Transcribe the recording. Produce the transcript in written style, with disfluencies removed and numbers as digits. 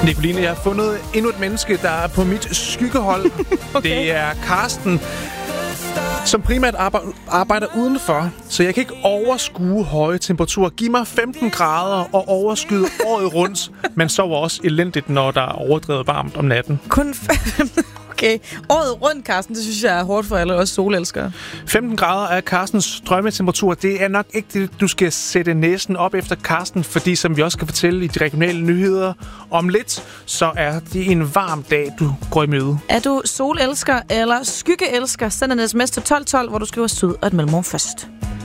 Nicoline, jeg har fundet endnu et menneske, der er på mit skyggehold. Okay. Det er Karsten, som primært arbejder udenfor, så jeg kan ikke overskue høje temperaturer. Giv mig 15 grader og overskyde året rundt. Man sover også elendigt, når der er overdrevet varmt om natten. Kun okay. Året rundt, Karsten, det synes jeg er hårdt for alle, også solelskere. 15 grader er Karstens drømmetemperatur. Det er nok ikke det, du skal sætte næsen op efter Karsten, fordi som vi også skal fortælle i de regionale nyheder om lidt, så er det en varm dag, du går i møde. Er du solelsker eller skyggeelsker? Send en sms til 1212, hvor du skriver syd og et mellemrum først.